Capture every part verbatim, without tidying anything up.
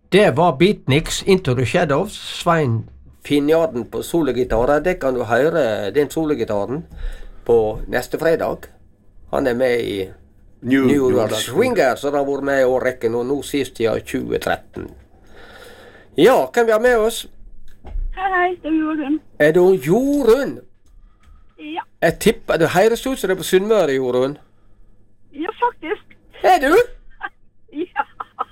Det var Beatniks Into the Shadows. Svein Finjarden på sologitar. Det kan du høre, den sologitaren, på neste fredag. Han er med i New, New York Swingers, så han har vært med i årrekken, og nå sist i tjue tretten. Ja, hvem vi har med oss? Hei, hei, det er Jorunn. Er du Jorunn? Ja. Jeg tipper, det høres ut som det er på Sunnmøre, Jorunn. Ja, faktisk. Er du? Ja.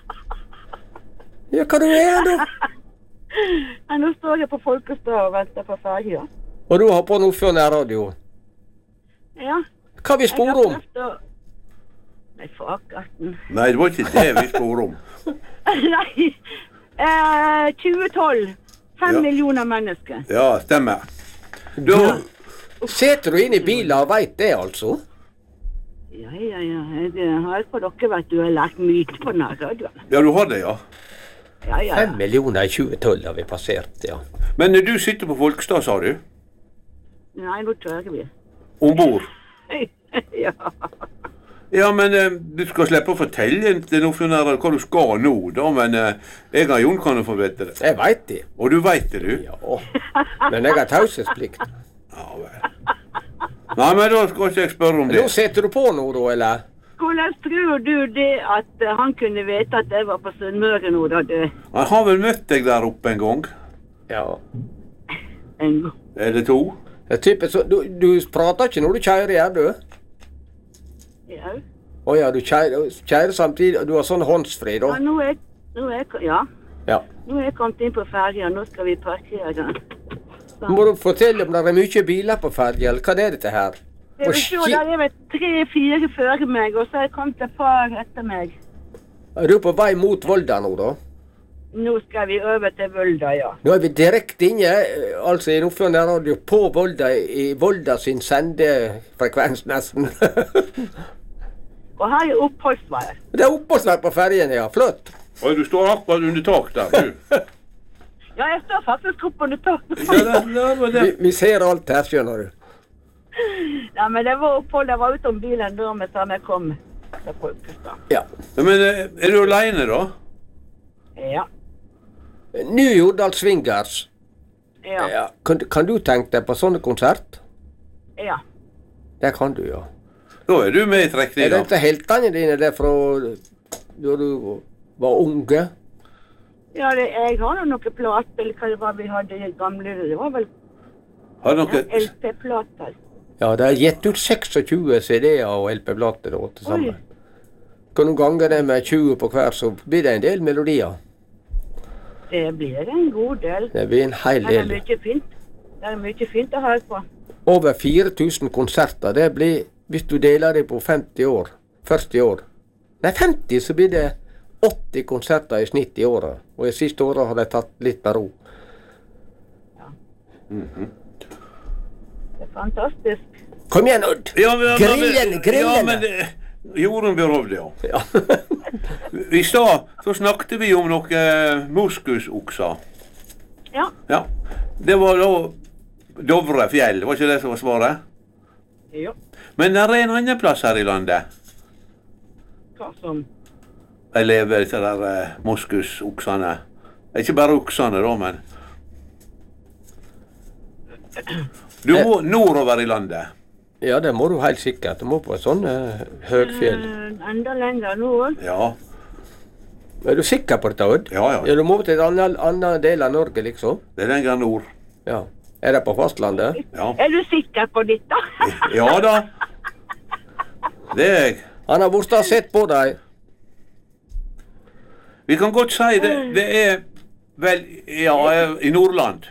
Ja, hva du er da? Ja, nå står jeg på Folkestad og venter på ferdig. Og du har på noe før nærradio? Ja. Hva vi spor om? Å... Nei, for akkurat. Nei, det var ikke det vi spor om. Nei, eh, tjue tolv. Fem Ja. millioner mennesker. Ja, stemmer. Du, Setter du inn i bilen og vet det, altså? Ja, ja, ja. Det har på dere vært du har lært mye på denne radioen. ja, du har det, ja. Ja, ja, Fem ja. millioner i tjue tolv har vi passert, ja. Men du sitter på Folkestad, sa du? Nei, nå kjører vi. Ombord? Ja. Ja, men eh, du skal slippe å fortelle til noen her hva du skal nå, da, men eh, jeg og Jon kan jo få vite det. Jeg vet det. Og du vet det, du? Ja. Men jeg har taushetsplikt. Ja, vel. Nei, men da skal ikke jeg spørre om det. Nå setter du på noe, da, eller? Hvordan tror du det at uh, han kunne vite at jeg var på Sunnmøre nå, da du? Jeg har vel møtt deg der oppe en gang. Ja. En gang. Er det to? Det er typisk, så, du, du prater ikke når du kjører, gjør du? Ja. Å ja, du kjører, kjører samtidig, og du har sånn håndsfri, da? Ja, nå er, nå er, ja. Ja. Nå er jeg kommet inn på fergen, nå skal vi parkere den. Må du fortelle om det er mye biler på fergen, eller hva er dette her? Jeg vil se, der er vel tre-fire før meg, og så er jeg kommet et par etter meg. Er du på vei mot Volda nå, da? Nå skal vi over til Volda, ja. Nå er vi direkte inne, eh, altså i Nordfjord Radio, på Volda, i Volda sin sendefrekvens nesten. Og her er oppholdsvær. Det er oppholdsvær på fergen, ja. Flott. Og du står akkurat under tak der, du. Ja, jeg står faktisk opp under taket. Ja, det, det var det. Vi, vi ser alt her, skjønner du. Ja, men det var opphold, det var utom bilen da, med da jeg kom til Folkestad. Ja. Ja, men eh, er du alene, da? Ja. New Jordal Swingers. Ja. Ja. Kan, kan du tenke deg på sånne konsert? Ja. Det kan du, ja. Da er du med i Er trekninga. dette heltene dine der fra da du var unge? Ja, det, jeg har jo noen plater, eller hva det var vi hadde i gamle, det var vel Har ja, dere L P-plater. Ja, det er gitt ut seksogtjue C D-er og L P-plater da, til sammen. Kan du gange det med tjue på hver, så blir det en del melodier. Det blir en god del. Det blir en hel Det er del. mye fint. Det er mye fint å høre på. Over fire tusen konserter, det blir, hvis du deler det på femti år, førti år. Nei, femti, så blir det åtti konserter i snitt i året. Og i siste året har de tatt litt med ro. Det er fantastisk. Kom igjen, Odd! Ja, men- Grillen, grillen! Ja, men det, Jorunn Bjørhovde, ja. Ja. I stad så snakket vi om noen moskusokser. Ja, Ja. Det var da Dovre fjell, var ikke det som var svaret? jo. Men det er en annen plass her i landet. Hva som? De lever, disse der eh, moskusoksene. Det er ikke bare oksene, da, men Du må nordover i landet. Ja, det må du helt sikkert. Du må på et sånn uh, høgfjell. Eh, enda lenger nord. Ja. Er du sikker på dette, Odd? Ja, ja. Ja, du må til en annen, annen del av Norge, liksom? Det er lenger nord. Ja. Er det på fastlandet? Ja. Er du sikker på dette? Ja da. Det er jeg. Han har vært og sett på deg. Vi kan godt si det. Det er vel Ja, i Nordland.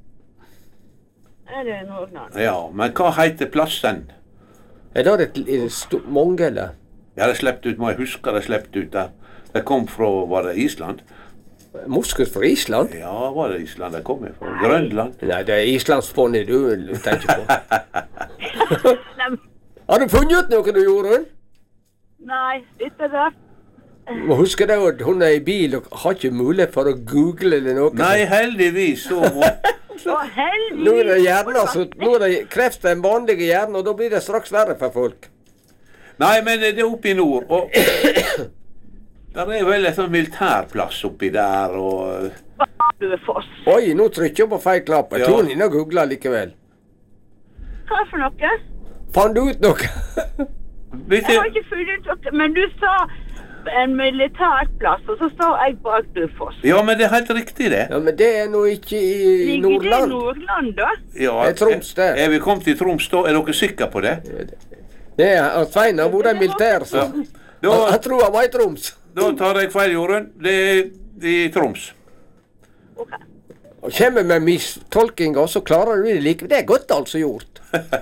Er det Nordland? Ja, men hva heter plassen? Er det et, et sto- mange, eller? Ja, det sleppte ut, må jeg huske det sleppte ut der. Det kom fra, var det Island? Moskus fra Island? Ja, var det Island det kom fra? Grønland? Nei, det er islandsfondet du tenker på. Nei, Har du funnet ut noe du gjorde? nei, dette der. Må huske det, Odd, hun er i bil og har ikke mulighet for å google eller noe. Nei, heldigvis så må Å, heldigvis. Nå er det hjernen, så nå er det kreft den vanlige hjernen, og da blir det straks verre for folk. Nei, men det er oppe i nord. Og Der er vel et sånn militærplass oppi der, og... Bardufoss. Oi, nå trykker jeg på feil knapp. Jeg Ja. tror Nina googler likevel. Hva for noe? Fant du ut noe? Vet Jeg har du, ikke funnet ut noe, men du sa en militærplass, og så sa jeg Bardufoss. ja, men det er helt riktig det. Ja, men det er nå ikke i Ligger det i Nordland. Nordland, da? Ja, Det er Troms, det. Er vi kommet til Troms da? Er dere sikre på det? Det er Svein har vært militær, så Ja. han, Da, han tror han var i Troms. da tar jeg feil, Jorunn. Det er i Troms. Ok. Og kommer med mistolkinger, så klarer du det like. Det er godt altså gjort.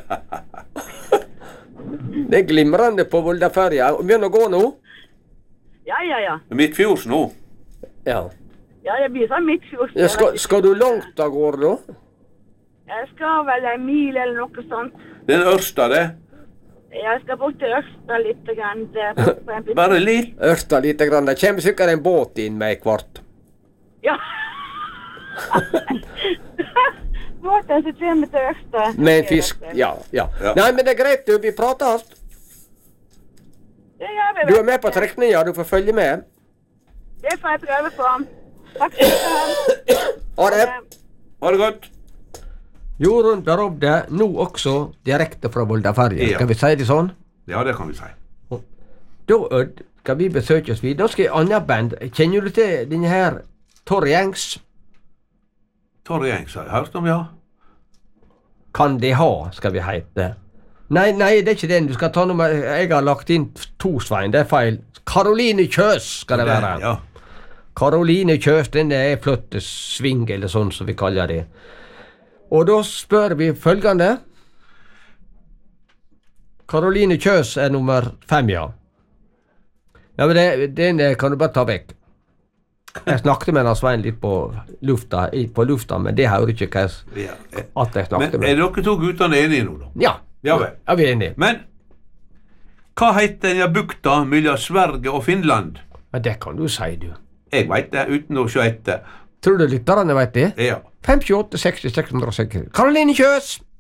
Det er glimrende på Voldaferja. Begynner å gå nå? Ja, ja, ja. Midtfjords nå. Ja. Ja, det blir sånn midtfjords. ja skal, skal du langt av gårde da? Jeg skal vel en mil eller noe sånt. Den Ørsta, det. Jeg skal bort til Ørsta litt. Grann, det er bort på en bitte- Bare litt. Ørsta lite grann. Det kommer sikkert en båt inn med kvart. Ja. Båten som kommer til Ørsta. Med en fisk. Ja, ja. Ja. Nei, men det er greit, du. Vi prates. Det gjør vi. Du er med på trekninga. Du får følge med. Det får jeg prøve på. Takk skal du ha. Ha det. Ha det godt. Jorunn Darobde, nå også direkte fra Voldaferja. Ja. Skal vi si det sånn? Ja, det kan vi si. Da, Ødd, skal vi besøke oss videre. Da skal jeg annet band. Kjenner du til denne her Torjengs? Torry Engs har jeg hørt om, ja. Kan de ha, skal vi hete. Nei, nei, det er ikke den. Du skal ta nummer. Jeg har lagt inn to, Svein. Det er feil. Karoline Kjøs skal det være. Ja. Karoline Kjøs, den er flott sving, eller sånn som vi kaller det. Og da spør vi følgende. Karoline Kjøs er nummer fem, ja. Ja, men det, den kan du bare ta vekk. Jeg snakket med han Svein litt på lufta, i- på lufta, men det hører ikke hva jeg, ja. at jeg snakket Men med. er dere to guttene enige nå, da? Ja, Ja vel. ja, vi er enige. Men hva heter denne bukta mellom Sverige og Finland? Ja, det kan du si, du. Jeg veit det uten å se etter. Tror du lytterne vet det? Ja. fem åtte seksti seks hundre og seksti. Karoline Kjøs!